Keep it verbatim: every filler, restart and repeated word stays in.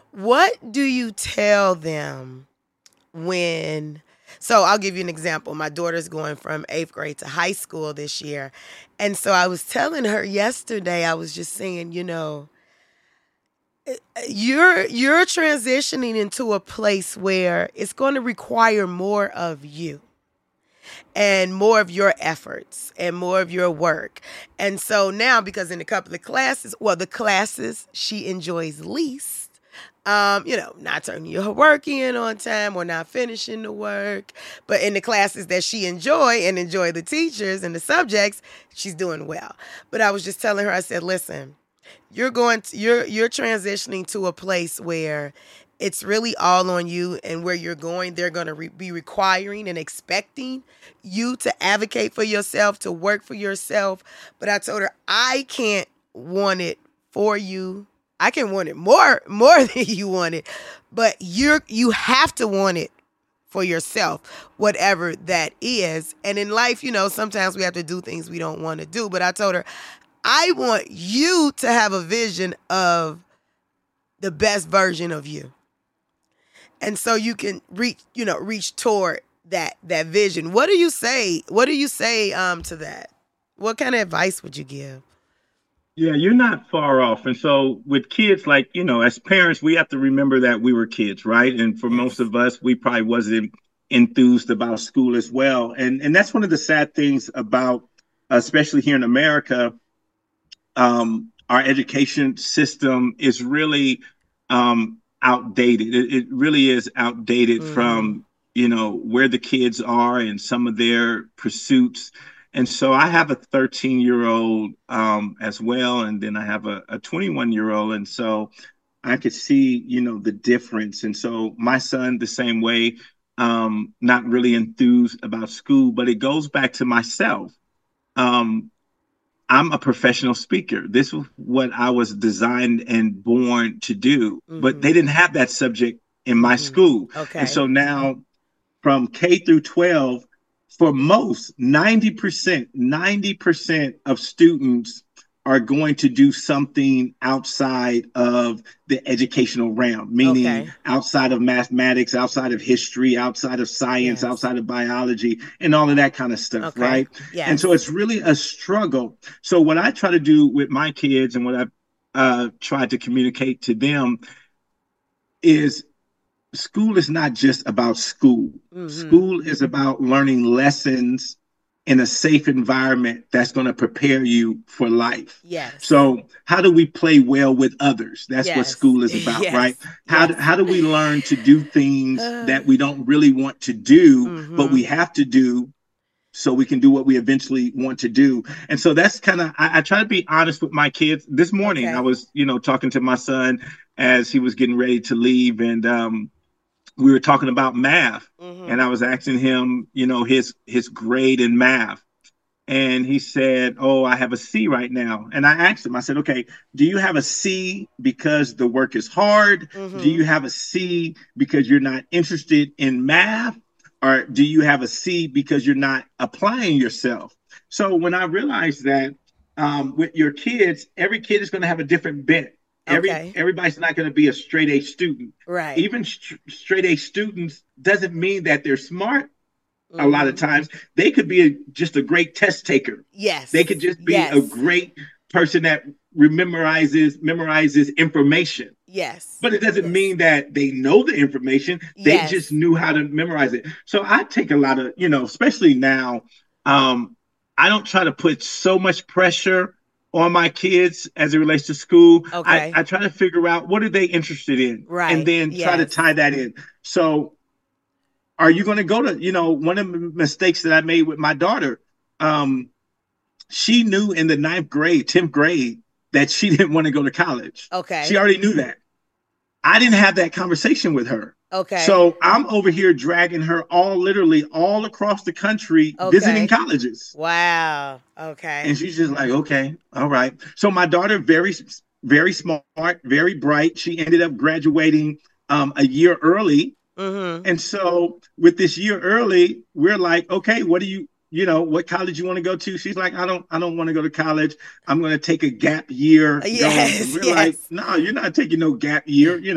What do you tell them when? So I'll give you an example. My daughter's going from eighth grade to high school this year. And so I was telling her yesterday, I was just saying, you know, you're you're transitioning into a place where it's going to require more of you and more of your efforts and more of your work. And so now, because in a couple of classes, well, the classes she enjoys least, um, you know, not turning her work in on time or not finishing the work, but in the classes that she enjoy and enjoy the teachers and the subjects, she's doing well. But I was just telling her, I said, listen, you're going to, you're you're transitioning to a place where it's really all on you, and where you're going, they're going to re- be requiring and expecting you to advocate for yourself, to work for yourself. But I told her, I can't want it for you. I can want it more, more than you want it, but you're, you have to want it for yourself, whatever that is. And in life, you know, sometimes we have to do things we don't want to do. But I told her, I want you to have a vision of the best version of you. And so you can reach, you know, reach toward that, that vision. What do you say? What do you say um, to that? What kind of advice would you give? Yeah, you're not far off. And so with kids, like, you know, as parents, we have to remember that we were kids, right? And for most Yes. of us, we probably wasn't enthused about school as well. And and that's one of the sad things about, especially here in America, um, our education system is really um, outdated. It, it really is outdated Mm-hmm. from, you know, where the kids are and some of their pursuits. And so I have a thirteen year old um, as well. And then I have a, a twenty-one year old. And so I could see, you know, the difference. And so my son, the same way, um, not really enthused about school, but it goes back to myself. Um, I'm a professional speaker. This was what I was designed and born to do. But Mm-hmm. they didn't have that subject in my Mm-hmm. school. And Okay. so now from K through twelve, for most, ninety percent, ninety percent of students are going to do something outside of the educational realm, meaning Okay. outside of mathematics, outside of history, outside of science, Yes. outside of biology, and all of that kind of stuff, Okay. right? And so Yes. it's really a struggle. So, what I try to do with my kids and what I've uh, tried to communicate to them is school is not just about school. Mm-hmm. School is about learning lessons in a safe environment that's going to prepare you for life. Yes. So, how do we play well with others? That's what Yes. school is about, right? Yes. How do, Yes. how do we learn to do things Uh, that we don't really want to do, but we mm-hmm. have to do so we can do what we eventually want to do? And so that's kind of, I, I try to be honest with my kids. This morning, I Okay. was, you know, talking to my son as he was getting ready to leave. And, um, we were talking about math, and Mm-hmm. I was asking him, you know, his his grade in math. And he said, "Oh, I have a C right now." And I asked him, I said, "Okay, do you have a C because the work is hard? Do Mm-hmm. you have a C because you're not interested in math? Or do you have a C because you're not applying yourself?" So when I realized that um, with your kids, every kid is going to have a different bent. Every Okay. everybody's not going to be a straight A student. Right. Even st- straight A students doesn't mean that they're smart. A lot of Mm-hmm. times they could be a, just a great test taker. They could Yes. just be a Yes. great person that memorizes memorizes information. Yes. But it doesn't Yes. mean that they know the information. They just Yes. knew how to memorize it. So I take a lot of, you know, especially now, um, I don't try to put so much pressure on my kids as it relates to school. I, Okay. I try to figure out what are they interested in and Right. then try to tie Yes. that in. So are you going to go to, you know, one of the mistakes that I made with my daughter, um, she knew in the ninth grade, tenth grade, that she didn't want to go to college. She Okay. already knew that. I didn't have that conversation with her. Okay. So I'm over here dragging her all literally all across the country visiting Okay. colleges. Wow. And Okay. she's just like, okay, all right. So my daughter, very, very smart, very bright. She ended up graduating um, a year early. Mm-hmm. And so with this year early, we're like, okay, what do you, you know, what college you want to go to? She's like, I don't, I don't want to go to college. I'm going to take a gap year going. And Yes. we're like, Yes. no, you're not taking no gap year. You